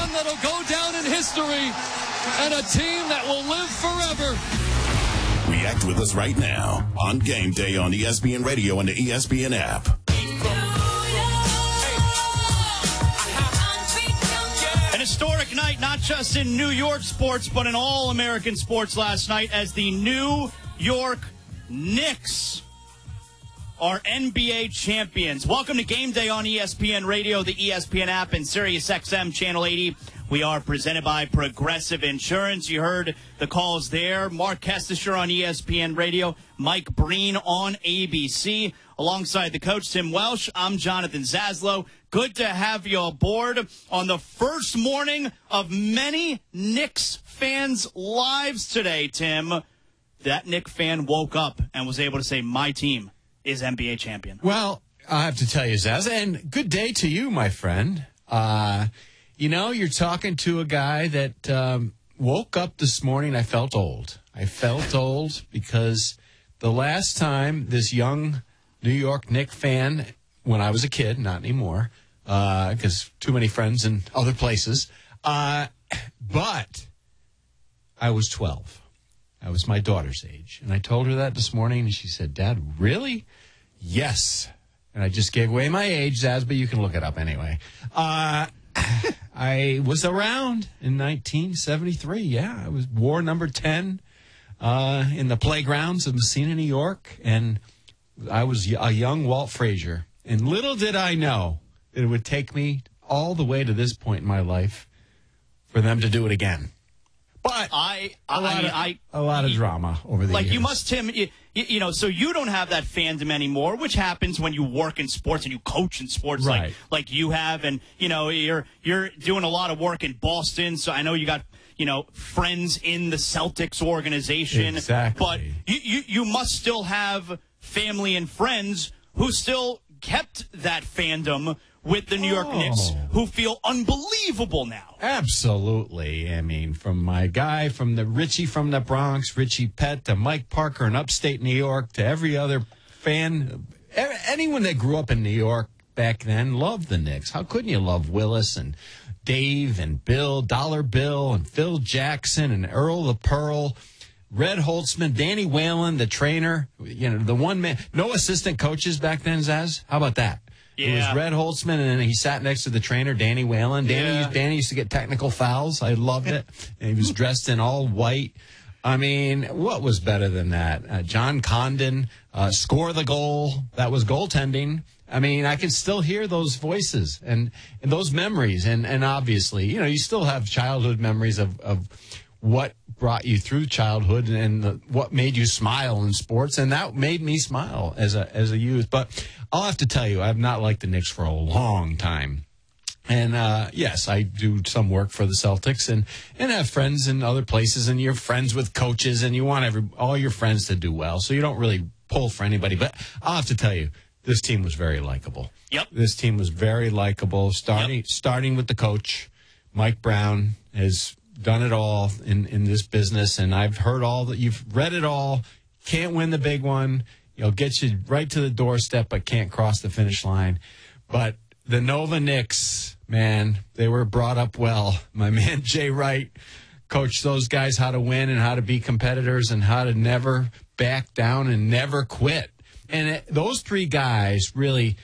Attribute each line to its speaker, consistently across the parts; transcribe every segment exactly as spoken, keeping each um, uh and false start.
Speaker 1: one that'll go down in history and a team that will live forever.
Speaker 2: React with us right now on Game Day on E S P N Radio and the E S P N app.
Speaker 3: An historic night, not just in New York sports, but in all American sports last night as the New York Knicks are N B A champions. Welcome to Game Day on E S P N Radio, the E S P N app, and Sirius X M Channel eighty. We are presented by Progressive Insurance. You heard the calls there. Mark Kestisher on E S P N Radio, Mike Breen on A B C. Alongside the coach, Tim Welsh, I'm Jonathan Zaslow. Good to have you aboard on the first morning of many Knicks fans' lives today, Tim. That Knicks fan woke up and was able to say, my team is N B A champion.
Speaker 4: Well, I have to tell you, Zaz, and good day to you, my friend. Uh, you know, you're talking to a guy that um, woke up this morning. I felt old. I felt old because the last time this young New York Knicks fan, when I was a kid, not anymore, because uh, too many friends in other places, uh, but I was twelve. I was my daughter's age. And I told her that this morning, and she said, Dad, really? Yes. And I just gave away my age, Zaz, but you can look it up anyway. Uh, I was around in nineteen seventy-three. Yeah, I was war number ten uh, in the playgrounds of Messina, New York. And I was a young Walt Frazier. And little did I know that it would take me all the way to this point in my life for them to do it again. But
Speaker 3: I,
Speaker 4: a lot,
Speaker 3: I,
Speaker 4: of,
Speaker 3: I,
Speaker 4: a lot of drama over the
Speaker 3: like
Speaker 4: years.
Speaker 3: you must, Tim. You, you know, so you don't have that fandom anymore, which happens when you work in sports and you coach in sports,
Speaker 4: right.
Speaker 3: like like you have, and you know you're you're doing a lot of work in Boston. So I know you got you know friends in the Celtics organization,
Speaker 4: exactly.
Speaker 3: But you you, you must still have family and friends who still kept that fandom with the New York
Speaker 4: oh.
Speaker 3: Knicks, who feel unbelievable now.
Speaker 4: Absolutely. I mean, from my guy, from the Richie from the Bronx, Richie Pett, to Mike Parker in upstate New York, to every other fan, anyone that grew up in New York back then loved the Knicks. How couldn't you love Willis and Dave and Bill, Dollar Bill and Phil Jackson and Earl the Pearl, Red Holtzman, Danny Whalen, the trainer, you know, the one man, no assistant coaches back then, Zaz. How about that?
Speaker 3: Yeah.
Speaker 4: It was Red Holtzman, and then he sat next to the trainer, Danny Whalen. Danny,
Speaker 3: Yeah.
Speaker 4: used, Danny used to get technical fouls. I loved it. And he was dressed in all white. I mean, what was better than that? Uh, John Condon, uh, score the goal. That was goaltending. I mean, I can still hear those voices and, and those memories. And, and obviously, you know, you still have childhood memories of, of what brought you through childhood and the, what made you smile in sports, and that made me smile as a as a youth. But I'll have to tell you, I've not liked the Knicks for a long time. And uh, yes, I do some work for the Celtics, and and have friends in other places, and you're friends with coaches, and you want every all your friends to do well, so you don't really pull for anybody. But I'll have to tell you, this team was very likable.
Speaker 3: Yep.
Speaker 4: This team was very likable. Starting yep. starting with the coach, Mike Brown, has done it all in, in this business, and I've heard all that. You've read it all. Can't win the big one. You'll get you right to the doorstep, but can't cross the finish line. But the Nova Knicks, man, they were brought up well. My man Jay Wright coached those guys how to win and how to be competitors and how to never back down and never quit. And it, those three guys really...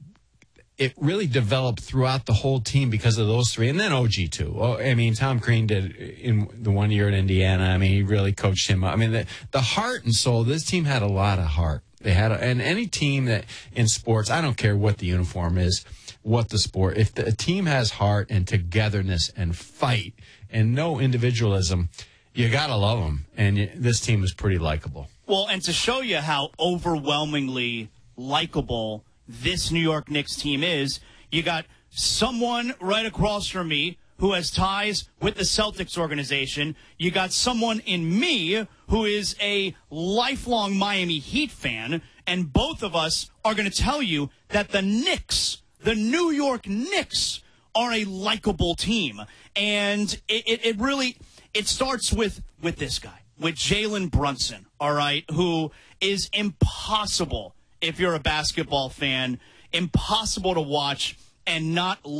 Speaker 4: it really developed throughout the whole team because of those three. And then O G, too. Oh, I mean, Tom Crean did in the one year in Indiana. I mean, he really coached him up. I mean, the, the heart and soul, this team had a lot of heart. They had, a, and any team that in sports, I don't care what the uniform is, what the sport, if the team has heart and togetherness and fight and no individualism, you got to love them. And you, this team is pretty likable.
Speaker 3: Well, and to show you how overwhelmingly likable this New York Knicks team is, you got someone right across from me who has ties with the Celtics organization. You got someone in me who is a lifelong Miami Heat fan, and both of us are going to tell you that the Knicks, the New York Knicks, are a likable team. And it, it, it really, it starts with, with this guy, with Jalen Brunson, all right, who is impossible if you're a basketball fan, impossible to watch and not